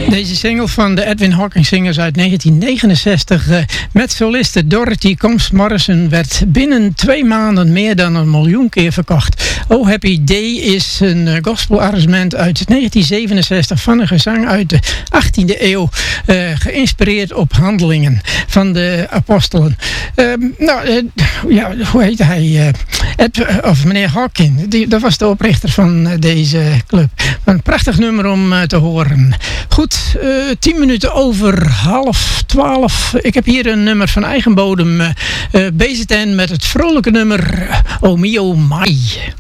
Deze single van de Edwin Hawkins Singers uit 1969 met soliste Dorothy Combs Morrison werd binnen 2 maanden meer dan 1 miljoen keer verkocht. Oh Happy Day is een gospelarrangement uit 1967 van een gezang uit de 18e eeuw, geïnspireerd op handelingen van de apostelen. Hoe heet hij? Meneer Hawkins, dat was de oprichter van deze club. Een prachtig nummer om te horen. Goed, 10 minuten over 11:30. Ik heb hier een nummer van eigen bodem. BZN met het vrolijke nummer O Mio Mai.